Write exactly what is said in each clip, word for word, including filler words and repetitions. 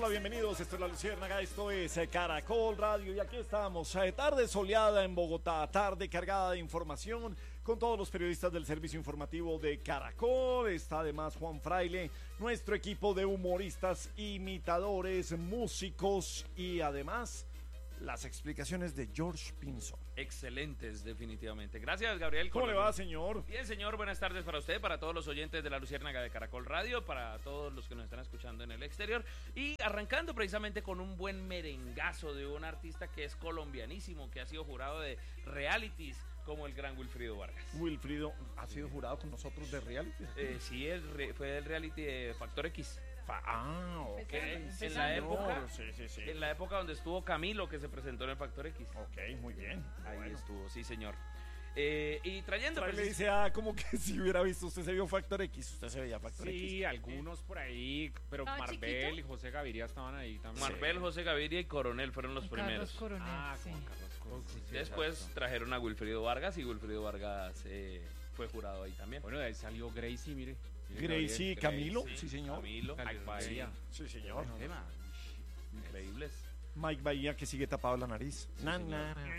Hola, bienvenidos, esto es La Luciérnaga, esto es eh, Caracol Radio y aquí estamos, eh, tarde soleada en Bogotá, tarde cargada de información con todos los periodistas del servicio informativo de Caracol. Está además Juan Fraile, nuestro equipo de humoristas, imitadores, músicos y además las explicaciones de George Pinzón. Excelentes, definitivamente. Gracias, Gabriel. ¿Cómo le va, señor? Bien, señor, buenas tardes para usted, para todos los oyentes de La Luciérnaga de Caracol Radio, para todos los que nos están escuchando en el exterior. Y arrancando precisamente con un buen merengazo de un artista que es colombianísimo, que ha sido jurado de realities, como el gran Wilfrido Vargas. Wilfrido ha sido jurado con nosotros de reality. Eh, sí, el re, fue del reality de Factor X. Ah, ok. En la época, sí, sí, sí. en la época donde estuvo Camilo, que se presentó en el Factor X. Ok, muy bien. Ahí bueno. estuvo, sí, señor. Eh, y trayendo... Le dice, ah, como que si hubiera visto, usted se vio Factor X, usted se veía Factor sí, X. Sí, algunos por ahí, pero ¿Ah, Marvel chiquito? y José Gaviria estaban ahí también. Marvel, José Gaviria y Coronel fueron los Y primeros. Carlos Coronel, Ah, sí. como Carlos Coronel. Sí, Después exacto. trajeron a Wilfrido Vargas y Wilfrido Vargas eh, fue jurado ahí también. Bueno, de ahí salió Gracie, mire. Mire, Gracie, Gabriel, Camilo, Gracie, sí, señor. Camilo, Mike Bahía. Sí, señor. Buen tema. increíbles. Mike Bahía que sigue tapado la nariz. Na, na, na,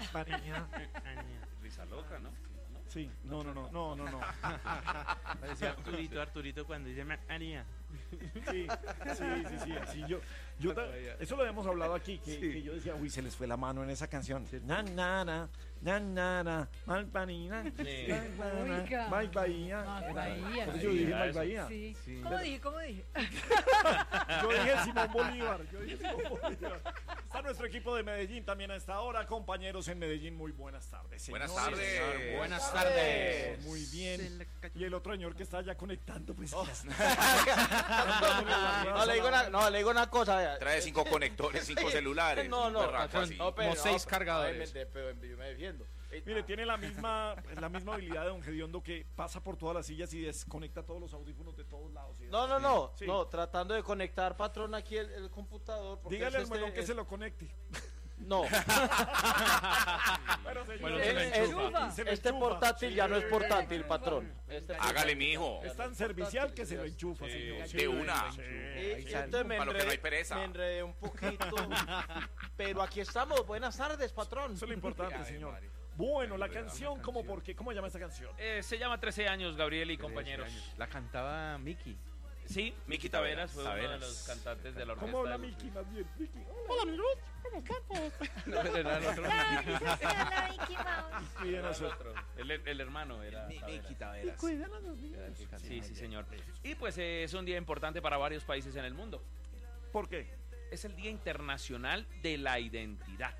Risa loca, ¿no? Sí, no, no, no, no, no, no. Parecía Arturito, Arturito cuando dice María. Sí, sí, sí, sí, sí, yo, yo ta- eso lo habíamos hablado aquí, que, que yo decía, uy, se les fue la mano en esa canción. Na, na, na, na, na, na, Malpanina, Sí. na, na, na, Oiga. Mike Bahía. Mike Bahía, Por eso sí. yo dije Mira Mike eso. Bahía. Sí. Sí. ¿Cómo dije? ¿Cómo dije? Yo dije Simón Bolívar. Yo dije Simón Bolívar. Está nuestro equipo de Medellín también a esta hora. Compañeros en Medellín, muy buenas tardes. Buenas señores. tardes. Buenas tardes. Muy bien. Y el otro señor que está ya conectando, pues. No le digo una, no, le digo una cosa. vea. Trae cinco conectores, cinco celulares. No, no, un berraco con- así. no, pero, Como seis no, cargadores. ay, me- pero yo me defiendo. Mire, tiene la misma, la misma habilidad de Don Gediondo que pasa por todas las sillas y desconecta todos los audífonos de todos lados. ¿sí? No, no, no, Sí. no, tratando de conectar, patrón, aquí el, el computador. porque Dígale es al melón este- que es- se lo conecte. No, Bueno, señor, Bueno, es- se lo es- enchufa. Se lo este enchufa. portátil ya no es Sí. portátil, patrón. Este Hágale, mijo. Es tan servicial que se lo enchufa, Sí, señor. de una. Sí. Y, Sí. entonces me Para lo que no enredé, hay pereza. me enredé un poquito. Pero aquí estamos. Buenas tardes, patrón. Eso es lo importante, señor. Bueno, la canción, ¿cómo por qué? ¿Cómo llama esta canción? Eh, se llama trece años, Gabriel y compañeros. La cantaba Miki. Sí, Miki Taveras fue uno de los cantantes de la orquesta. ¿Cómo habla de- Miki más bien? Miki. Hola, amigos. ¿Cómo están todos? No, era el otro. Hola, Mickey Mouse. Bien, Era el eso. otro. El, el hermano era Taveras. Taveras. Cuidan a los niños. Sí, sí, señor. Y pues eh, es un día importante para varios países en el mundo. ¿Por qué? Es el Día Internacional de la Identidad.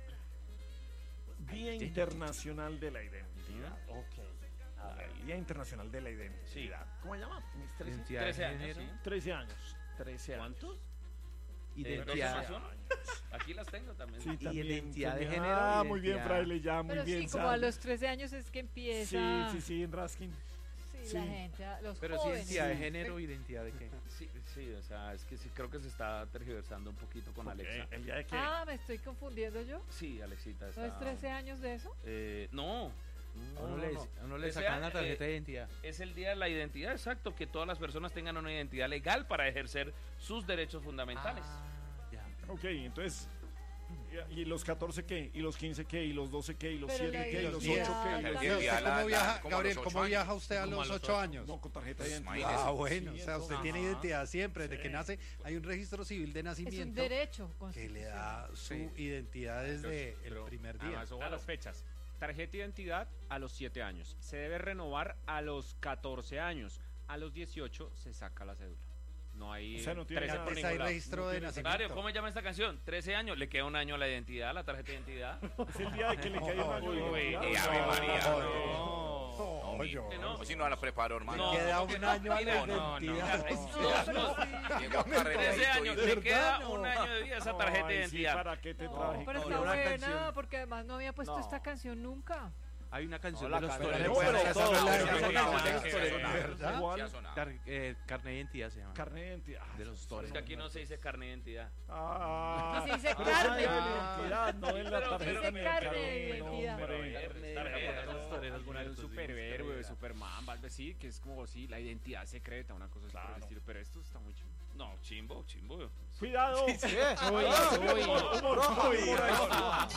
Día Internacional de la Identidad. Ok. A ver, Día Internacional de la Identidad. ¿Cómo se llama? trece, trece años, sí. trece años. trece años. ¿Cuántos? Identidad. Eh, ¿no son? Aquí las tengo también. Sí, también. identidad de Ah, género, muy bien, identidad. fraile, ya, muy Pero bien. sí, como a sabe. los trece años es que empieza. Sí, sí, sí, en Raskin. Sí, sí. la gente, los Pero sí, jóvenes. identidad de género, identidad de qué. Sí, sí, o sea, es que sí, creo que se está tergiversando un poquito con Ok, Alexa. ¿el día de qué? Ah, me estoy confundiendo yo. Sí, Alexita está... ¿No es trece años de eso? Eh, no. A No, uno no, le, no. a uno le Ese, sacan la tarjeta eh, de identidad. Es el día de la identidad, exacto, que todas las personas tengan una identidad legal para ejercer sus derechos fundamentales. Ah, ya. Ok, entonces. ¿Y y los catorce qué? ¿Y los quince qué? ¿Y los doce qué? ¿Y los Pero siete la qué? ¿Y los ocho identidad- qué? ¿Y los El diez? día- ¿Usted la- cómo la- viaja, como a Gabriel, los cómo ocho viaja años. usted a Como los a los ocho ocho. años? No, con tarjeta de Pues, identidad. imagínese. Ah, bueno, o sea, usted Ajá. tiene identidad siempre, desde Sí. que nace hay un registro civil de Es un nacimiento derecho que constitucional. le da su Sí. identidad desde el Pero, primer día. Además, ojo a las fechas. Tarjeta de identidad a los siete años. Se debe renovar a los catorce años. A los dieciocho se saca la cédula. No hay O sea, no tiene trece nada. por Antes ningún hay lado. registro No de tiene- nacimiento. Mario, ¿cómo se llama esta canción? trece años, le queda un año a la identidad, a la tarjeta de identidad. Es el día de que le cayó un año de Uy, identidad. eh, Ave María. No. No, yo. No. Pues si no la preparó, hermano. No. Queda un año a Mira, la no, no. identidad. No, no. Llegó a trece carrerito años, y- le ¿Verdad? queda No. un año de vida esa tarjeta de Ay, sí, identidad. ¿para qué te No, traje? pero No, está una buena, canción. porque además no había puesto No. esta canción nunca. Hay una canción No, de la los canción- toreros. No, pero Esa todo- no es la- pero esa no, no es la no, historia, no, no, ¿verdad? Igual. Sí ha sonado. Car- eh, carne de identidad se llama. Carne de identidad. Ah, De los Es toreros. que aquí no se dice carne de identidad. Ah, Aquí se dice ah, carne. la identidad, no es la Pero- tarjeta pero- ni el carne de carne, identidad. hombre. Pero- tarjeta. Los toreros Alguna de un muertos, superhéroe, sí, Superman, algo así, que es como sí, la identidad secreta, una cosa así por el Claro. estilo. Pero esto está muy chido. No, chimbo, chimbo. Cuidado. ¿Qué? Humor, Ah, humor, humor, humor, humor, humor, ahí.